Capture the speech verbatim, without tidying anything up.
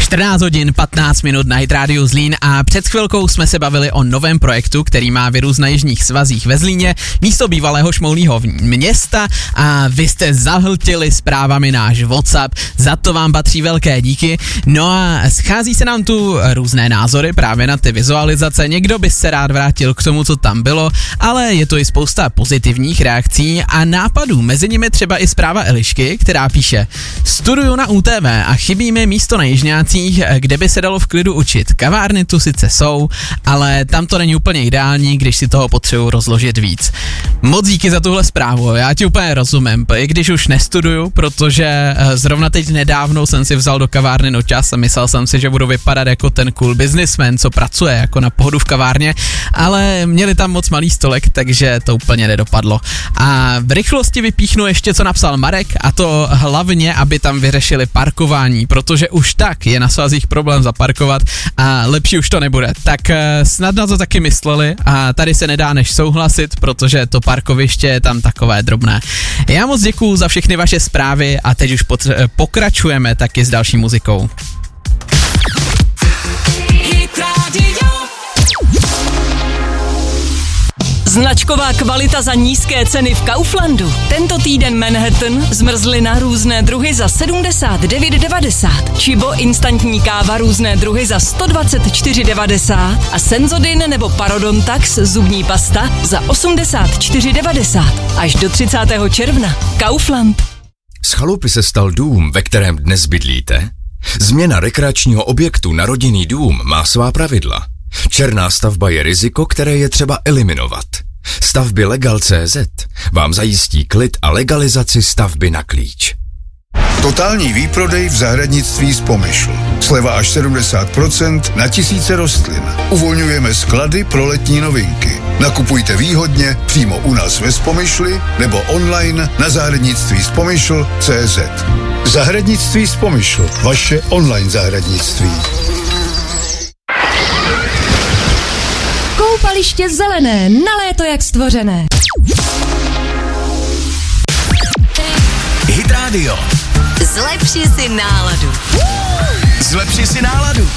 čtrnáct hodin patnáct minut na Hit Radio Zlín a před chvilkou jsme se bavili o novém projektu, který má vyrůst na jižních svazích ve Zlíně, místo bývalého šmoulního města, a vy jste zahltili zprávami náš WhatsApp, za to vám patří velké díky. No a schází se nám tu různé názory právě na ty vizualizace, někdo by se rád vrátil k tomu, co tam bylo, ale je to i spousta pozitivních reakcí a nápadů, mezi nimi třeba i zpráva Elišky, která píše: studuju na U T V a chybí mi místo na Jižňácích, kde by se dalo v klidu učit. Kavárny tu sice jsou, ale tam to není úplně ideální, když si toho potřebuji rozložit víc. Moc díky za tuhle zprávu, já ti úplně rozumím, i když už nestuduju, protože zrovna teď nedávno jsem si vzal do kavárny noťaz a myslel jsem si, že budu vypadat jako ten cool businessman, co pracuje jako na pohodu v kavárně, ale měli tam moc malý stolek, takže to úplně nedopadlo. A v rychlosti vypíchnu ještě, co napsal Marek, a to hlavně, aby tam vyřešili parkování, protože už tak je na svazích problém zaparkovat a lepší už to nebude. Tak snad na to taky mysleli a tady se nedá než souhlasit, protože to parkoviště je tam takové drobné. Já moc děkuju za všechny vaše zprávy a teď už potře- pokračujeme taky s další muzikou. Značková kvalita za nízké ceny v Kauflandu. Tento týden Manhattan, zmrzlina různé druhy za sedmdesát devět devadesát. Chibo instantní káva různé druhy za sto dvacet čtyři devadesát. A Senzodin nebo Parodontax zubní pasta za osmdesát čtyři devadesát. Až do třicátého června. Kaufland. Z chalupy se stal dům, ve kterém dnes bydlíte? Změna rekreačního objektu na rodinný dům má svá pravidla. Černá stavba je riziko, které je třeba eliminovat. Stavby Legal tečka cé zet vám zajistí klid a legalizaci stavby na klíč. Totální výprodej v zahradnictví z Pomyšl. Sleva až sedmdesát procent na tisíce rostlin. Uvolňujeme sklady pro letní novinky. Nakupujte výhodně přímo u nás ve Spomyšli nebo online na zahradnictví z Pomyšl tečka cé zet. Zahradnictví z Pomyšl. Vaše online zahradnictví. Koupaliště zelené, na léto jak stvořené. Hit Radio. Zlepši si náladu. Zlepši si náladu.